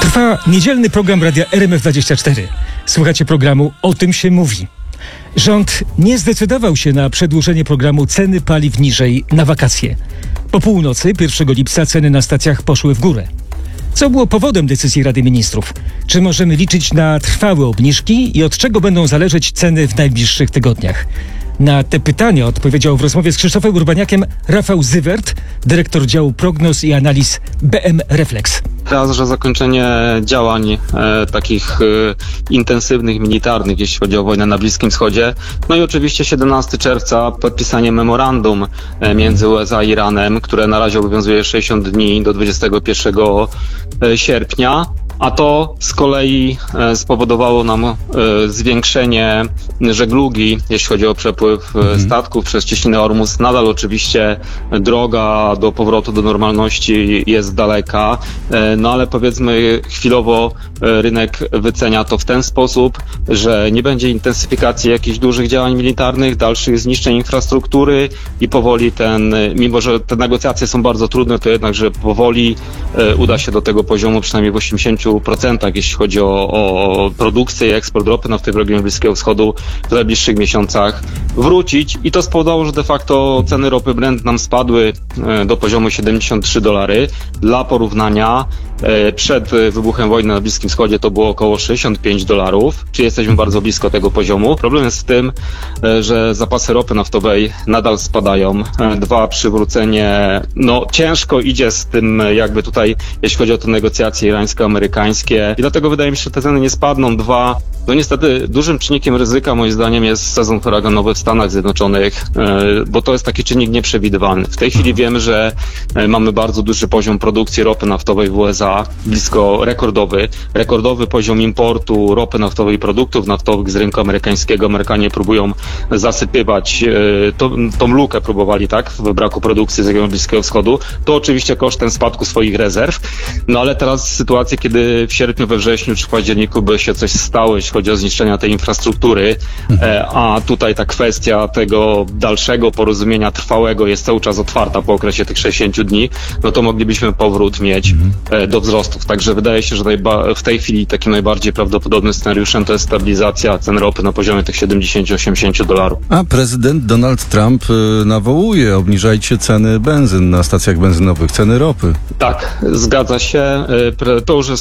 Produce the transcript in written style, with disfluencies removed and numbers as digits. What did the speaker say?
Trwa niedzielny program radia RMF24. Słuchacie programu O tym się mówi. Rząd nie zdecydował się na przedłużenie programu ceny paliw niżej na wakacje. Po północy 1 lipca ceny na stacjach poszły w górę. Co było powodem decyzji Rady Ministrów? Czy możemy liczyć na trwałe obniżki i od czego będą zależeć ceny w najbliższych tygodniach? Na te pytania odpowiedział w rozmowie z Krzysztofem Urbaniakiem Rafał Zywert, dyrektor działu prognoz i analiz BM Reflex. Raz, że zakończenie działań takich intensywnych, militarnych, jeśli chodzi o wojnę na Bliskim Wschodzie. No i oczywiście 17 czerwca podpisanie memorandum między USA i Iranem, które na razie obowiązuje 60 dni do 21 sierpnia. A to z kolei spowodowało nam zwiększenie żeglugi, jeśli chodzi o przepływ statków przez cieśninę Ormus. Nadal oczywiście droga do powrotu do normalności jest daleka, no ale powiedzmy chwilowo rynek wycenia to w ten sposób, że nie będzie intensyfikacji jakichś dużych działań militarnych, dalszych zniszczeń infrastruktury i powoli mimo że te negocjacje są bardzo trudne, to jednakże powoli uda się do tego poziomu przynajmniej w 80%, jeśli chodzi o produkcję i eksport ropy naftowej w regionie Bliskiego Wschodu w najbliższych miesiącach wrócić. I to spowodowało, że de facto ceny ropy Brent nam spadły do poziomu $73. Dla porównania przed wybuchem wojny na Bliskim Wschodzie to było około $65, czyli jesteśmy bardzo blisko tego poziomu. Problem jest w tym, że zapasy ropy naftowej nadal spadają. Przywrócenie, ciężko idzie z tym jakby tutaj, jeśli chodzi o te negocjacje irańsko-amerykańskie i dlatego wydaje mi się, że te ceny nie spadną. Niestety dużym czynnikiem ryzyka moim zdaniem jest sezon huraganowy w Stanach Zjednoczonych, bo to jest taki czynnik nieprzewidywalny. W tej chwili wiemy, że mamy bardzo duży poziom produkcji ropy naftowej w USA, blisko rekordowy poziom importu ropy naftowej i produktów naftowych z rynku amerykańskiego. Amerykanie próbują zasypywać tą lukę, w braku produkcji z regionu Bliskiego Wschodu. To oczywiście kosztem spadku swoich rezerw, ale teraz sytuacja, kiedy w sierpniu, we wrześniu czy w październiku by się coś stało, jeśli chodzi o zniszczenia tej infrastruktury, a tutaj ta kwestia tego dalszego porozumienia trwałego jest cały czas otwarta po okresie tych 60 dni, to moglibyśmy powrót mieć do wzrostów. Także wydaje się, że w tej chwili takim najbardziej prawdopodobnym scenariuszem to jest stabilizacja cen ropy na poziomie tych $70-80. A prezydent Donald Trump nawołuje: obniżajcie ceny benzyn na stacjach benzynowych, ceny ropy. Tak, zgadza się. To już jest